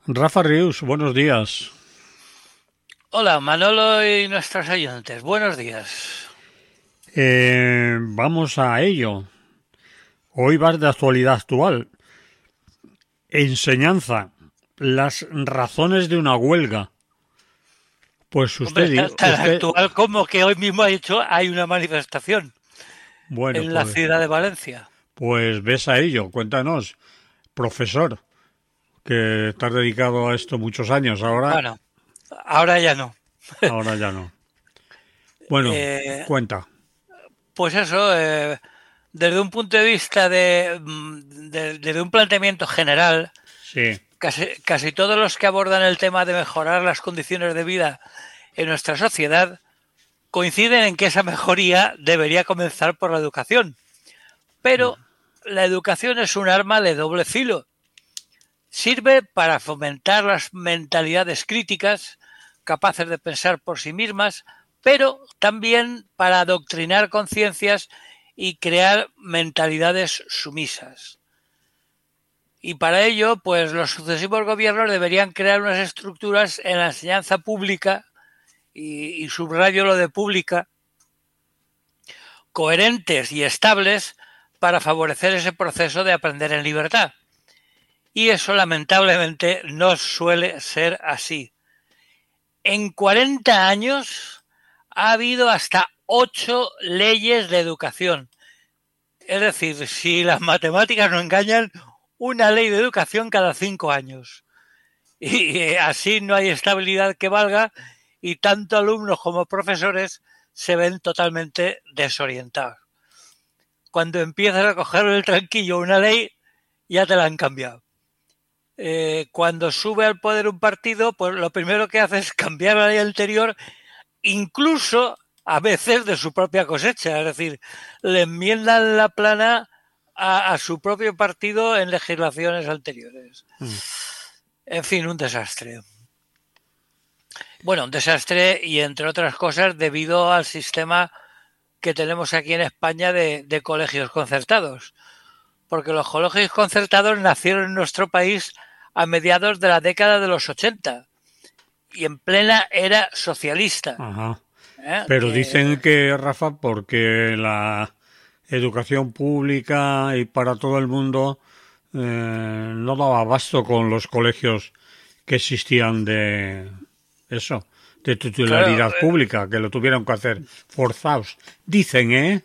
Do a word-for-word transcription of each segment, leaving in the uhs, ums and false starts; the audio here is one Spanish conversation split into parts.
Rafa Rius, buenos días. Hola, Manolo y nuestros oyentes. Buenos días. Eh, vamos a ello. Hoy vas de actualidad actual. Enseñanza. Las razones de una huelga. Pues Hombre, usted, está di- tan usted, actual como que hoy mismo ha dicho hay una manifestación bueno, en la pues, ciudad de Valencia. pues ves a ello. Cuéntanos, profesor, que estás dedicado a esto muchos años. Ahora, Bueno, ahora ya no. ahora ya no. Bueno, Eh, cuenta. pues eso, eh, desde un punto de vista de, mm, de- desde un planteamiento general, Sí. casi, casi todos los que abordan el tema de mejorar las condiciones de vida en nuestra sociedad coinciden en que esa mejoría debería comenzar por la educación. Pero la educación es un arma de doble filo. Sirve para fomentar las mentalidades críticas, capaces de pensar por sí mismas, pero también para adoctrinar conciencias y crear mentalidades sumisas. Y para ello, pues los sucesivos gobiernos deberían crear unas estructuras en la enseñanza pública, y, y subrayo lo de pública, coherentes y estables para favorecer ese proceso de aprender en libertad. Y eso lamentablemente no suele ser así. En cuarenta años ha habido hasta ocho leyes de educación. Es decir, si las matemáticas no engañan, una ley de educación cada cinco años. Y así no hay estabilidad que valga y tanto alumnos como profesores se ven totalmente desorientados. Cuando empiezas a coger el tranquillo una ley, ya te la han cambiado. Eh, cuando sube al poder un partido, pues lo primero que hace es cambiar la ley anterior, incluso a veces de su propia cosecha, es decir, le enmiendan la plana a, a su propio partido en legislaciones anteriores. Mm. En fin, un desastre. Bueno, un desastre y entre otras cosas debido al sistema que tenemos aquí en España de, de colegios concertados. Porque los colegios concertados nacieron en nuestro país a mediados de la década de los ochenta y en plena era socialista. Ajá. ¿eh? Pero Que, dicen que, Rafa, porque la educación pública y para todo el mundo eh, no daba abasto con los colegios que existían de eso, de claro, titularidad pública, que lo tuvieron que hacer forzados. Dicen, ¿eh?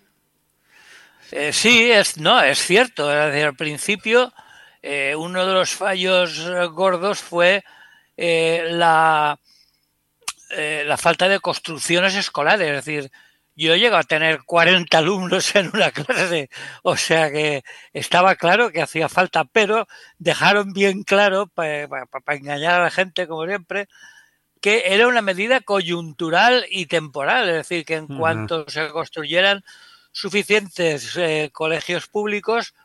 eh, sí, es, no, es cierto. Es decir, al principio, eh, uno de los fallos gordos fue eh, la, eh, la falta de construcciones escolares. Es decir, yo llego a tener cuarenta alumnos en una clase, o sea que estaba claro que hacía falta, pero dejaron bien claro, para pa, pa engañar a la gente, como siempre, que era una medida coyuntural y temporal, es decir, que en Ajá. cuanto se construyeran suficientes eh, colegios públicos,